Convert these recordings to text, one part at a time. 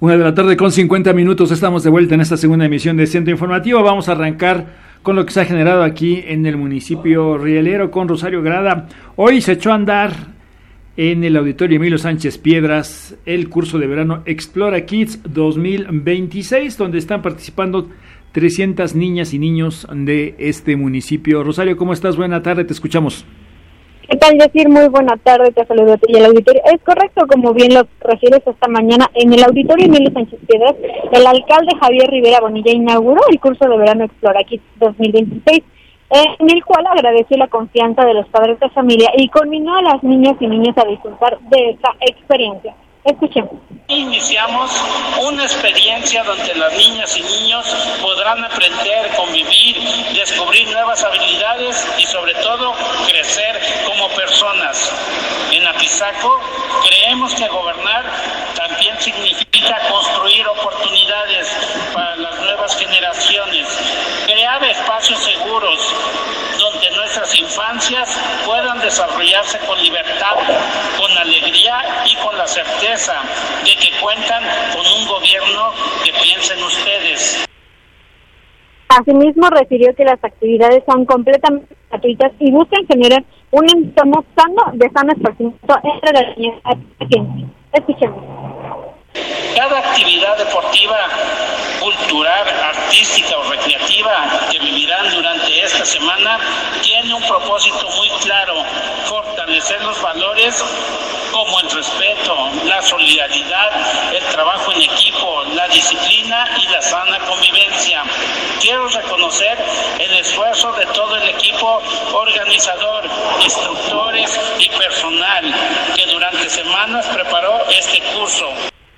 1:50 p.m. Estamos de vuelta en esta segunda emisión de Centro Informativo. Vamos a arrancar con lo que se ha generado aquí en el municipio rielero con Rosario Grada. Hoy se echó a andar en el Auditorio Emilio Sánchez Piedras el curso de verano Explora Kids 2026, donde están participando 300 niñas y niños de este municipio. Rosario, ¿cómo estás? Buena tarde, te escuchamos. ¿Qué tal, Yacir? Muy buena tarde, te saludo a ti y al auditorio. Es correcto, como bien lo refieres, esta mañana en el Auditorio Emilio Sánchez Piedras, el alcalde Javier Rivera Bonilla inauguró el curso de verano Explora Kids 2026, en el cual agradeció la confianza de los padres de familia y conminó a las niñas y niños a disfrutar de esta experiencia. Escuchemos. Iniciamos una experiencia donde las niñas y niños podrán aprender, convivir, descubrir nuevas habilidades y sobre todo crecer como personas. En Apizaco creemos que gobernar también significa construir oportunidades para las nuevas generaciones, crear espacios seguros donde nuestras infancias puedan desarrollarse con libertad, con alegría y con la certeza de que cuentan con un gobierno que piensa en ustedes. Asimismo, refirió que las actividades son completamente gratuitas y buscan generar un entorno sano de sano esparcimiento entre las niñas y pequeños. Escuchemos. Cada actividad deportiva, cultural, artística o recreativa que vivirán durante esta semana tiene un propósito muy claro: fortalecer los valores como el respeto, la solidaridad, el trabajo en equipo, la disciplina y la sana convivencia. Quiero reconocer el esfuerzo de todo el equipo organizador, instructores y personal que durante semanas preparó este curso.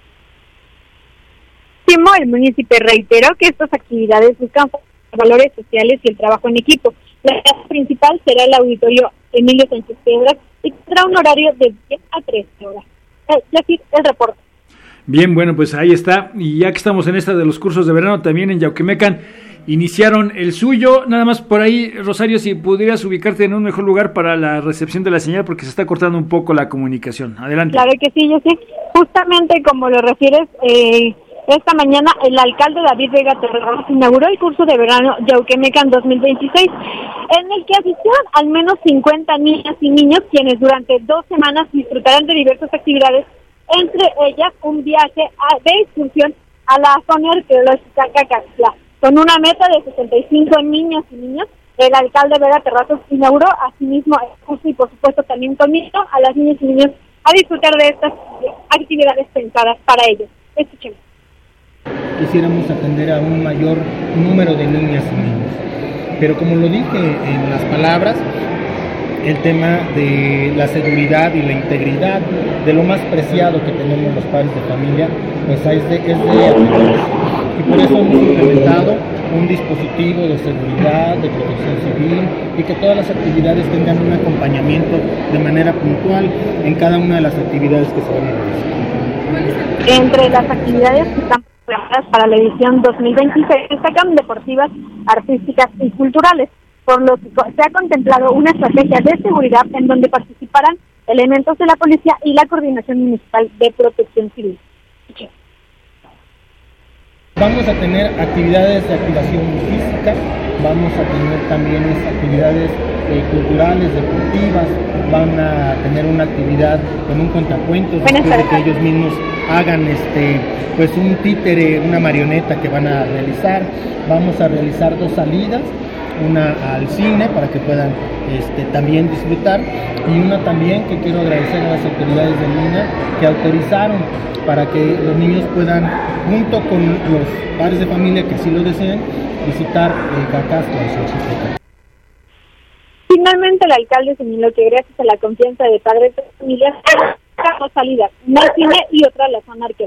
El municipio reiteró que estas actividades buscan valores sociales y el trabajo en equipo. La casa principal será el Auditorio Emilio Sánchez Piedras y tendrá un horario de 10 a 13 horas. Así el reporte. Bien, bueno, pues ahí está. Y ya que estamos en esta de los cursos de verano, también en Yauquemecan iniciaron el suyo. Nada más por ahí, Rosario, si pudieras ubicarte en un mejor lugar para la recepción de la señal, porque se está cortando un poco la comunicación. Adelante. Claro que sí, yo sí. Justamente como lo refieres, esta mañana el alcalde David Vega Torres inauguró el curso de verano Yauquemecan 2026, en el que asistieron al menos 50 niñas y niños, quienes durante 2 semanas disfrutarán de diversas actividades, entre ellas un viaje de excursión a la zona arqueológica Cacaxtla. Con una meta de 65 niñas y niños, el alcalde Vega Terrazas inauguró asimismo el curso y por supuesto también convitó a las niñas y niños a disfrutar de estas actividades pensadas para ellos. Escuchemos. Quisiéramos atender a un mayor número de niñas y niños. Pero como lo dije en las palabras, el tema de la seguridad y la integridad de lo más preciado que tenemos los padres de familia, pues es de atender. Y por eso hemos implementado un dispositivo de seguridad, de protección civil, y que todas las actividades tengan un acompañamiento de manera puntual en cada una de las actividades que se van a realizar. Entre las actividades que están programadas para la edición 2026 destacan deportivas, artísticas y culturales, por lo que se ha contemplado una estrategia de seguridad en donde participarán elementos de la policía y la Coordinación Municipal de Protección Civil. Vamos a tener actividades de activación física, vamos a tener también actividades culturales, deportivas, van a tener una actividad con un cuentacuentos, después de que ellos mismos hagan pues un títere, una marioneta que van a realizar. Vamos a realizar 2 salidas, una al cine para que puedan también disfrutar, y una también que quiero agradecer a las autoridades de Lina que autorizaron para que los niños puedan, junto con los padres de familia que así lo deseen, visitar Cacaxtla en Xochitepec. Finalmente, el alcalde señaló que gracias a la confianza de padres de familia, 2 salidas, una al cine y otra a la zona arqueológica.